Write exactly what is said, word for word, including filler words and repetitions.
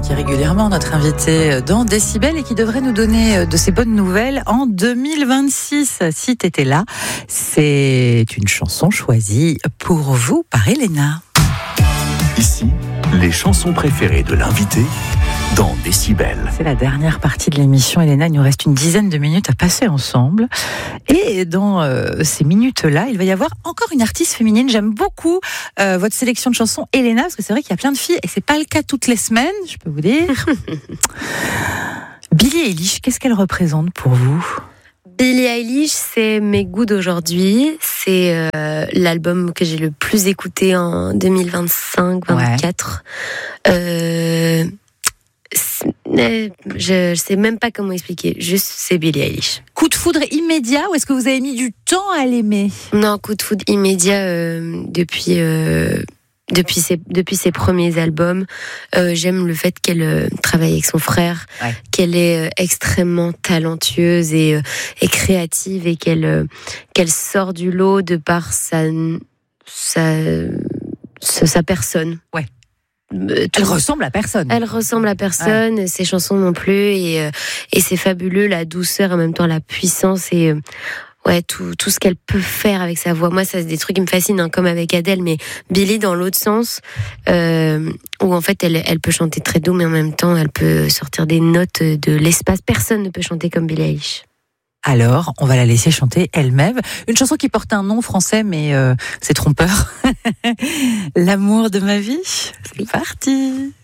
qui est régulièrement notre invité dans Décibel et qui devrait nous donner de ces bonnes nouvelles en deux mille vingt-six. Si t'étais là, c'est une chanson choisie pour vous par Elena. Ici, les chansons préférées de l'invité dans Décibel. C'est la dernière partie de l'émission, Elena. Il nous reste une dizaine de minutes à passer ensemble. Et dans euh, ces minutes-là, il va y avoir encore une artiste féminine. J'aime beaucoup euh, votre sélection de chansons, Elena, parce que c'est vrai qu'il y a plein de filles et c'est pas le cas toutes les semaines, je peux vous dire. Billie Eilish, qu'est-ce qu'elle représente pour vous ? Billie Eilish, c'est mes goûts d'aujourd'hui. C'est euh, l'album que j'ai le plus écouté en deux mille vingt-cinq vingt-quatre. Ouais. Euh, je, je sais même pas comment expliquer. Juste, c'est Billie Eilish. Coup de foudre immédiat ou est-ce que vous avez mis du temps à l'aimer ? Non, coup de foudre immédiat euh, depuis... Euh, Depuis ses, depuis ses premiers albums. Euh, j'aime le fait qu'elle euh, travaille avec son frère, ouais. qu'elle est euh, extrêmement talentueuse et, euh, et créative et qu'elle, euh, qu'elle sort du lot de par sa, sa, sa, sa personne. Ouais. Euh, elle ressemble à personne. Elle ressemble à personne, ouais. Ses chansons non plus, et, euh, et c'est fabuleux, la douceur, en même temps la puissance et... Euh, Ouais, tout, tout ce qu'elle peut faire avec sa voix. Moi, ça, c'est des trucs qui me fascinent, hein, comme avec Adèle, mais Billie dans l'autre sens, euh, où en fait, elle, elle peut chanter très doux, mais en même temps, elle peut sortir des notes de l'espace. Personne ne peut chanter comme Billie Eilish. Alors, on va la laisser chanter elle-même. Une chanson qui porte un nom français, mais euh, c'est trompeur. L'amour de ma vie. C'est parti.